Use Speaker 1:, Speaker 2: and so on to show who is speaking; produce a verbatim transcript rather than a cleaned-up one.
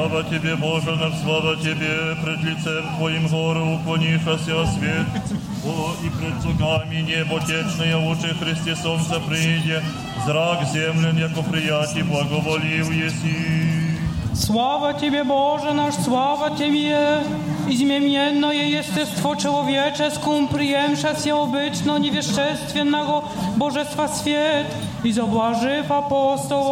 Speaker 1: Слава Тебе, Боже наш, слава Тебе, пред лицем Твоим гору уклонившася свет, о, и пред цуками небо течное, лучше Христе солнце прииде, зрак землен, яко приятий благоволив еси.
Speaker 2: Sława Ciebie, Boże nasz, sława Ciebie! Izmienno je jestestwo człowiecze, skum przyjemsza się obyczno niewieszczestwiennego Bożestwa świat i zobłażyw apostoł